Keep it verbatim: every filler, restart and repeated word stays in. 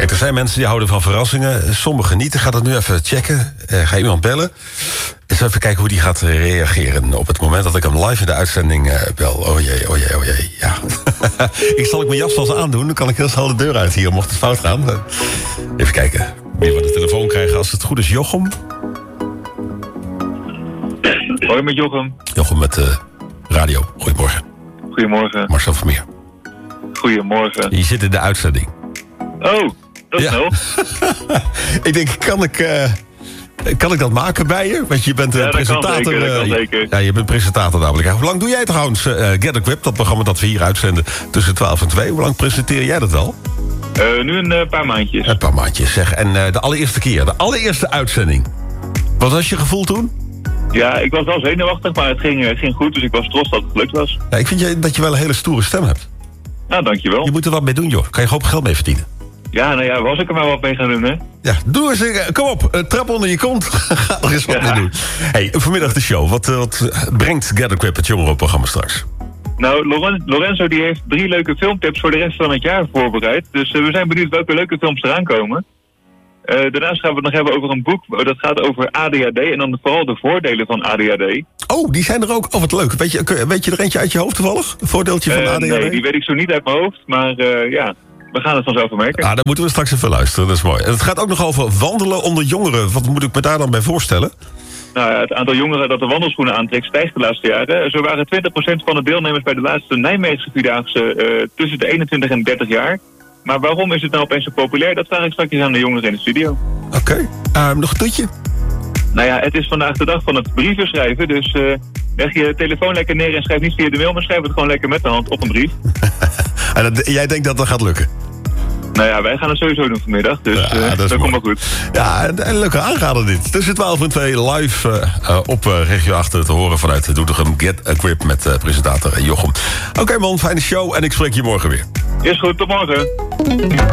Kijk, er zijn mensen die houden van verrassingen. Sommigen niet. Ik ga dat nu even checken. Uh, ga iemand bellen. Eens even kijken hoe die gaat reageren op het moment dat ik hem live in de uitzending uh, bel. Oh jee, oh jee, oh jee, ja. ik zal ik mijn jas vast aandoen, dan kan ik heel snel de deur uit hier, mocht het fout gaan. Uh, even kijken wie we de telefoon krijgen. Als het goed is, Jochem. Hoi, met Jochem. Jochem met uh, radio. Goedemorgen. Goedemorgen. Marcel Vermeer. Goedemorgen. Je zit in de uitzending. Oh, dat is ja. snel. ik denk, kan ik... Uh, Kan ik dat maken bij je? Want je bent uh, ja, dat presentator. Kan zeker, dat kan uh, zeker. Ja, je bent presentator namelijk. Hoe lang doe jij trouwens uh, Get Equipped, dat programma dat we hier uitzenden tussen twaalf en twee? Hoe lang presenteer jij dat al? Uh, nu een uh, paar maandjes. Een paar maandjes, zeg. En uh, de allereerste keer, de allereerste uitzending. Wat was je gevoel toen? Ja, ik was wel zenuwachtig, maar het ging, uh, ging goed. Dus ik was trots dat het gelukt was. Ja, ik vind je, dat je wel een hele stoere stem hebt. Nou, dankjewel. Je moet er wat mee doen, joh. Kan je een hoop geld mee verdienen. Ja, nou ja, was ik er maar wat mee gaan doen, hè? Ja, doe eens, uh, kom op, uh, trap onder je kont. Ga er eens wat ja. mee doen. Hey, vanmiddag de show. Wat, uh, wat brengt Get Equipped, het jongerenprogramma, straks? Nou, Lorenzo die heeft drie leuke filmtips voor de rest van het jaar voorbereid. Dus uh, we zijn benieuwd welke leuke films eraan komen. Uh, daarnaast gaan we het nog hebben over een boek dat gaat over A D H D en dan vooral de voordelen van A D H D. Oh, die zijn er ook. Oh, wat leuk. Weet je, weet je er eentje uit je hoofd toevallig? Een voordeeltje van uh, A D H D? Nee, die weet ik zo niet uit mijn hoofd, maar uh, ja... We gaan het vanzelf merken. Ah, daar moeten we straks even luisteren, dat is mooi. En het gaat ook nog over wandelen onder jongeren. Wat moet ik me daar dan bij voorstellen? Nou ja, het aantal jongeren dat de wandelschoenen aantrekt stijgt de laatste jaren. Zo waren twintig procent van de deelnemers bij de laatste Nijmeegse Vierdaagse uh, tussen de eenentwintig en dertig jaar. Maar waarom is het nou opeens zo populair? Dat vraag ik straks aan de jongeren in de studio. Oké, okay. uh, nog een toetje? Nou ja, het is vandaag de dag van het brieven schrijven. Dus uh, leg je telefoon lekker neer en schrijf niet via de mail, maar schrijf het gewoon lekker met de hand op een brief. En dat, jij denkt dat dat gaat lukken? Nou ja, wij gaan het sowieso doen vanmiddag, dus ja, uh, dat, dat komt wel goed. Ja, een, een leuke aanrader dit. Tussen twaalf en twee live uh, uh, op uh, Regio achter te horen vanuit Doetinchem. Get Equipped met uh, presentator Jochem. Oké okay, man, fijne show en ik spreek je morgen weer. Is goed, tot morgen.